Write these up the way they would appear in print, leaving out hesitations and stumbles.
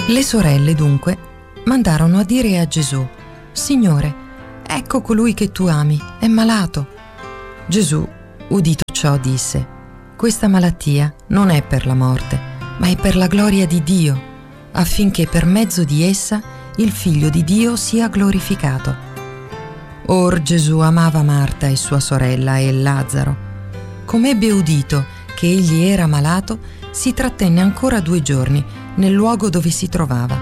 Le sorelle dunque mandarono a dire a Gesù: Signore, ecco colui che tu ami, è malato. Gesù, udito ciò, disse: questa malattia non è per la morte, ma è per la gloria di Dio, affinché per mezzo di essa il Figlio di Dio sia glorificato. Or Gesù amava Marta e sua sorella e Lazzaro. Come ebbe udito che egli era malato, si trattenne ancora 2 giorni nel luogo dove si trovava.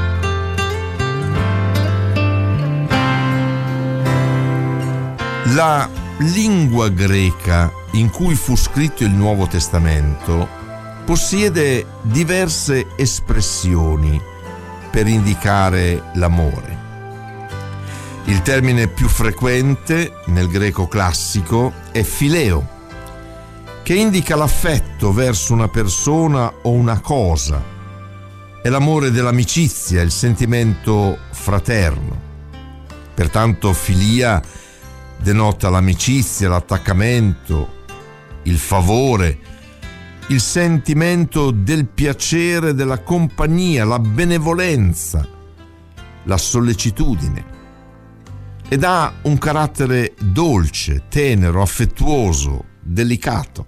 La lingua greca in cui fu scritto il Nuovo Testamento possiede diverse espressioni per indicare l'amore. Il termine più frequente nel greco classico è phileo, che indica l'affetto verso una persona o una cosa. È l'amore dell'amicizia, il sentimento fraterno. Pertanto filia denota l'amicizia, l'attaccamento, il favore, il sentimento del piacere, della compagnia, la benevolenza, la sollecitudine. Ed ha un carattere dolce, tenero, affettuoso, delicato.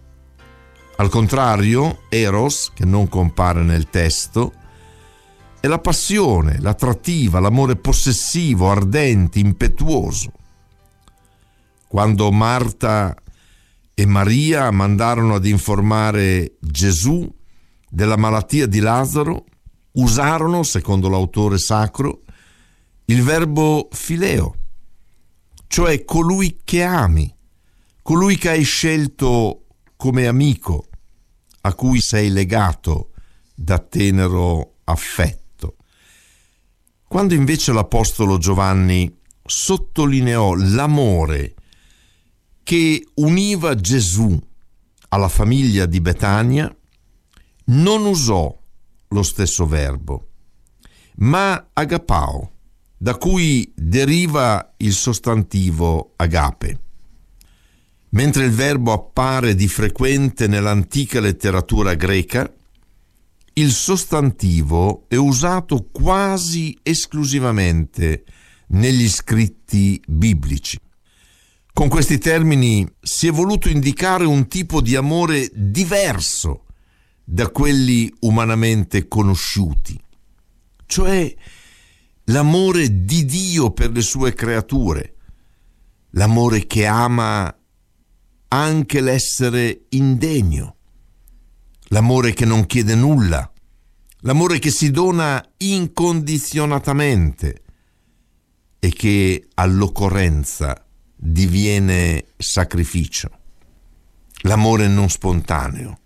Al contrario, eros, che non compare nel testo, è la passione, l'attrattiva, l'amore possessivo, ardente, impetuoso. Quando Marta e Maria mandarono ad informare Gesù della malattia di Lazzaro, usarono, secondo l'autore sacro, il verbo phileo, cioè colui che ami, colui che hai scelto come amico, a cui sei legato da tenero affetto. Quando invece l'apostolo Giovanni sottolineò l'amore che univa Gesù alla famiglia di Betania, non usò lo stesso verbo, ma agapao, da cui deriva il sostantivo agape. Mentre il verbo appare di frequente nell'antica letteratura greca, il sostantivo è usato quasi esclusivamente negli scritti biblici. Con questi termini si è voluto indicare un tipo di amore diverso da quelli umanamente conosciuti, cioè l'amore di Dio per le sue creature, l'amore che ama anche l'essere indegno, l'amore che non chiede nulla, l'amore che si dona incondizionatamente e che all'occorrenza diviene sacrificio, l'amore non spontaneo,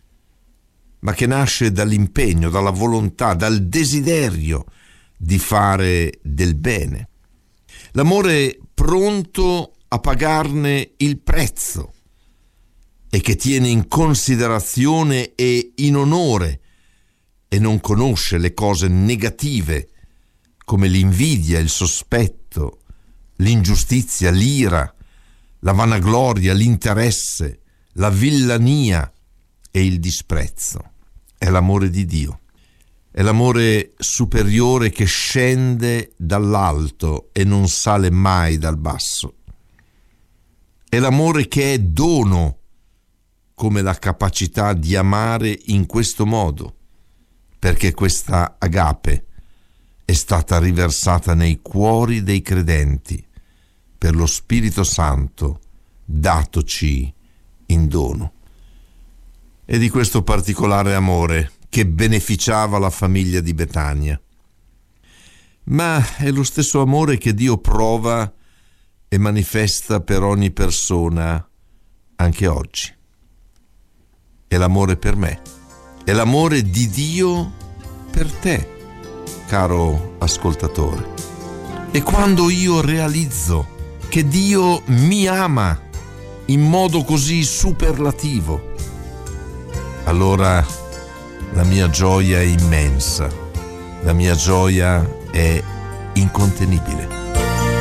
ma che nasce dall'impegno, dalla volontà, dal desiderio di fare del bene, l'amore pronto a pagarne il prezzo e che tiene in considerazione e in onore e non conosce le cose negative come l'invidia, il sospetto, l'ingiustizia, l'ira, la vanagloria, l'interesse, la villania e il disprezzo. È l'amore di Dio. È l'amore superiore che scende dall'alto e non sale mai dal basso. È l'amore che è dono, come la capacità di amare in questo modo, perché questa agape è stata riversata nei cuori dei credenti per lo Spirito Santo datoci in dono. E di questo particolare amore che beneficiava la famiglia di Betania. Ma è lo stesso amore che Dio prova e manifesta per ogni persona anche oggi. È l'amore per me, è l'amore di Dio per te, caro ascoltatore. E quando io realizzo che Dio mi ama in modo così superlativo, allora la mia gioia è immensa, la mia gioia è incontenibile.